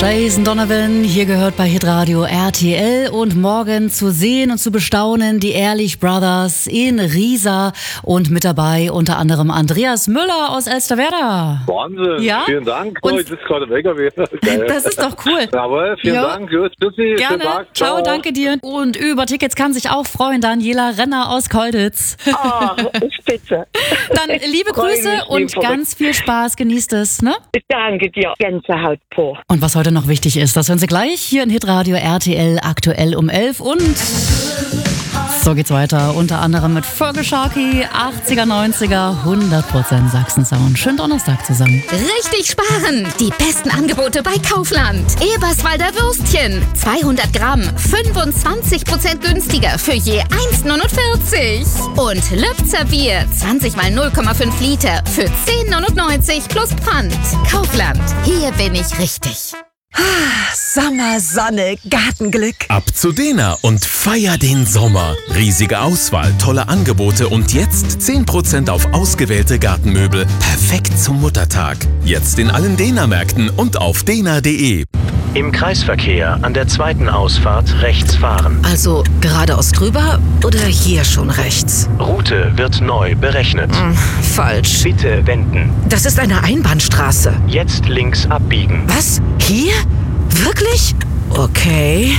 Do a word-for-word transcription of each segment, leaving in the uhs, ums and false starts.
Jason Donovan, hier gehört bei Hitradio R T L und morgen zu sehen und zu bestaunen die Ehrlich Brothers in Riesa und mit dabei unter anderem Andreas Müller aus Elsterwerda. Wahnsinn, ja? Vielen Dank. Und oh, ich sitze gerade weg. Das ist doch cool. Jawohl, vielen ja. Dank. Tschüss, tschüssi. Gerne. Tag, ciao. ciao, danke dir. Und über Tickets kann sich auch freuen Daniela Renner aus Kolditz. Oh, spitze. Dann liebe Grüße und ganz viel Spaß. Genießt es, ne? Danke dir. Gänsehaut pur. Und was heute noch wichtig ist, das hören Sie gleich hier in Hitradio R T L aktuell um elf und so geht's weiter, unter anderem mit Vogel Sharky, achtziger, neunziger, hundert Prozent Sachsen-Sound. Schönen Donnerstag zusammen. Richtig sparen! Die besten Angebote bei Kaufland. Eberswalder Würstchen, zweihundert Gramm, fünfundzwanzig Prozent günstiger für je eins neunundvierzig. Und Lübzer Bier, zwanzig mal null Komma fünf Liter für zehn neunundneunzig plus Pfand. Kaufland, hier bin ich richtig. Sommer, Sonne, Gartenglück. Ab zu Dena und feier den Sommer. Riesige Auswahl, tolle Angebote und jetzt zehn Prozent auf ausgewählte Gartenmöbel. Perfekt zum Muttertag. Jetzt in allen Dena-Märkten und auf dena punkt de. Im Kreisverkehr an der zweiten Ausfahrt rechts fahren. Also geradeaus drüber oder hier schon rechts? Route wird neu berechnet. Hm, falsch. Bitte wenden. Das ist eine Einbahnstraße. Jetzt links abbiegen. Was? Hier? Wirklich? Okay.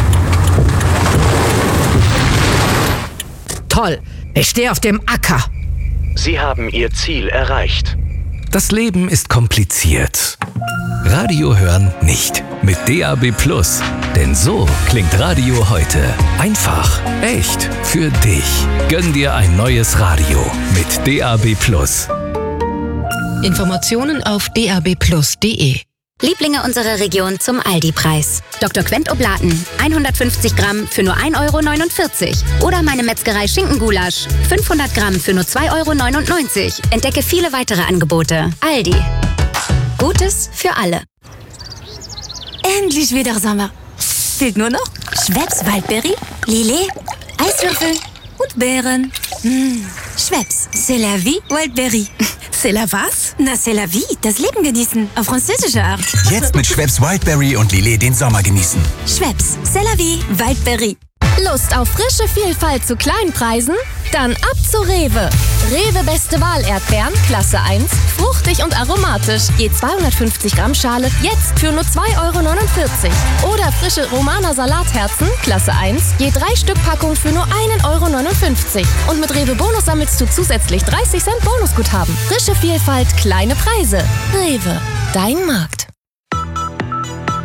Toll. Ich stehe auf dem Acker. Sie haben Ihr Ziel erreicht. Das Leben ist kompliziert. Radio hören nicht. Mit D A B Plus. Denn so klingt Radio heute. Einfach, echt, für dich. Gönn dir ein neues Radio mit D A B Plus. Informationen auf d a b plus punkt de. Lieblinge unserer Region zum Aldi-Preis. Doktor Quent Oblaten, hundertfünfzig Gramm für nur ein Euro neunundvierzig. Oder meine Metzgerei Schinkengulasch, fünfhundert Gramm für nur zwei Euro neunundneunzig. Entdecke viele weitere Angebote. Aldi. Gutes für alle. Endlich wieder Sommer. Fehlt nur noch Schweppes Waldbeere, Lillet, Eiswürfel und Beeren. Mmh. Schweppes, c'est la vie, Waldbeere. C'est la was? Na, c'est la vie, das Leben genießen. Auf französische Art. Jetzt mit Schweppes Wildberry und Lillet den Sommer genießen. Schweppes, c'est la vie, Waldbeere. Lust auf frische Vielfalt zu kleinen Preisen? Dann ab zu Rewe. Rewe Beste Wahl Erdbeeren, Klasse eins, fruchtig und aromatisch. Je zweihundertfünfzig Gramm Schale, jetzt für nur zwei Euro neunundvierzig. Oder frische Romana Salatherzen, Klasse eins, je drei Stück Packung für nur einen Euro neunundfünfzig. Und mit Rewe Bonus sammelst du zusätzlich dreißig Cent Bonusguthaben. Frische Vielfalt, kleine Preise. Rewe, dein Markt.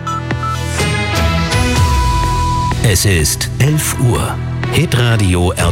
Es ist elf Uhr. Hitradio R